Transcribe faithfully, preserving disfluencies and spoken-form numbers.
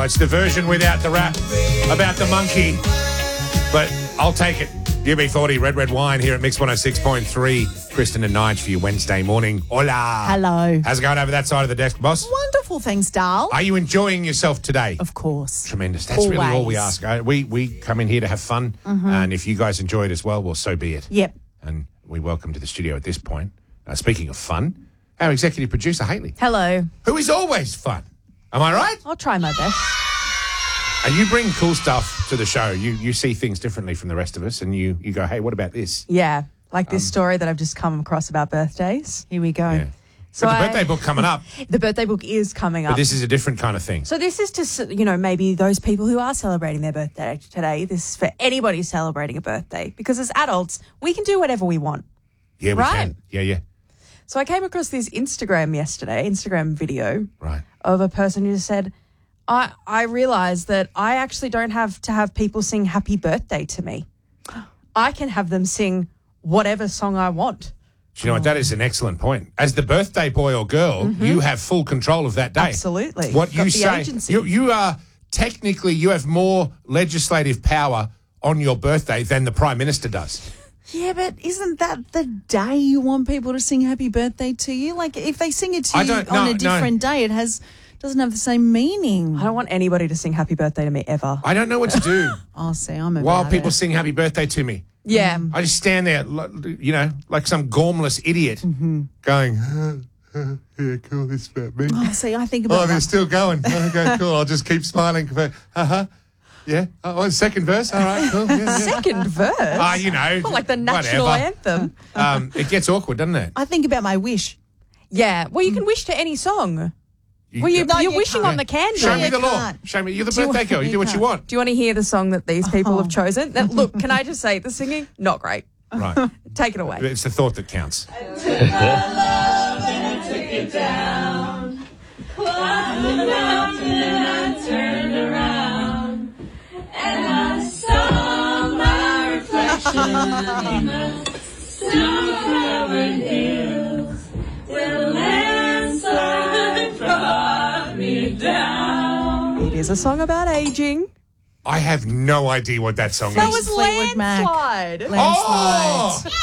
it's the version without the rap about the monkey, but I'll take it. U B forty, Red Red Wine here at Mix one oh six point three. Kristen and Nige for your Wednesday morning. Hola. Hello. How's it going over that side of the desk, boss? Wonderful, thanks, Dal. Are you enjoying yourself today? Of course. Tremendous. That's really all we Always. ask. Uh, We we come in here to have fun, Mm-hmm. and if you guys enjoy it as well, well, so be it. Yep. And we welcome to the studio at this point, uh, speaking of fun, our executive producer, Hayley, Hello. who is always fun. Am I right? I'll try my best. And you bring cool stuff to the show. You you see things differently from the rest of us, and you, you go, hey, what about this? Yeah, like this story that I've just come across about birthdays. Here we go. Yeah. So But the I- birthday book coming up, The birthday book is coming but up. this is a different kind of thing. So this is to, you know, maybe those people who are celebrating their birthday today. This is for anybody celebrating a birthday, because as adults, we can do whatever we want. Yeah, we Right. can. Yeah, yeah. So I came across this Instagram yesterday, Instagram video Right. of a person who said, I, I realized that I actually don't have to have people sing happy birthday to me. I can have them sing whatever song I want. Do you know what? That is an excellent point. As the birthday boy or girl, you have full control of that day. Absolutely. What Got you the say, agency. you, you are technically, you have more legislative power on your birthday than the Prime Minister does. Yeah, but isn't that the day you want people to sing happy birthday to you? Like, if they sing it to I you don't- on no, a different day, it has doesn't have the same meaning. I don't want anybody to sing happy birthday to me ever. I don't know what to do I'll say I'm about while people it. sing happy birthday to me. Yeah. I just stand there, li- you know, like some gormless idiot going, yeah, cool, this is about me. Oh, see, I think about Oh, they're that. still going. Okay, cool. I'll just keep smiling. Uh-huh. Yeah. Oh, second verse. All right, cool. Yeah, yeah. Second verse. Ah, you know. Well, like the national whatever. anthem. Um, it gets awkward, doesn't it? I think about my wish. Yeah. Well, you can wish to any song. You, Well, you, No, you're you wishing can't. on the candle. Show No, me you the law. can't. Show me. You're the Do you- birthday girl. You you do what you can't. want. Do you want to hear the song that these people Oh. have chosen? Now, look, can I just say the singing? Not great. Right. Take it away. It's the thought that counts. It is a song about aging. I have no idea what that song That is. was Fleetwood Mac. Landslide. Landslide. Oh!